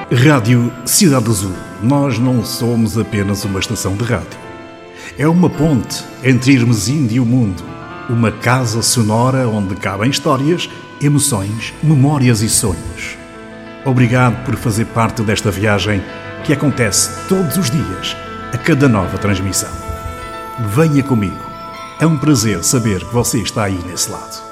Rádio Cidade Azul. Nós não somos apenas uma estação de rádio. É uma ponte entre Irmesinda e o mundo. Uma casa sonora onde cabem histórias, emoções, memórias e sonhos. Obrigado por fazer parte desta viagem que acontece todos os dias, a cada nova transmissão. Venha comigo. É um prazer saber que você está aí nesse lado.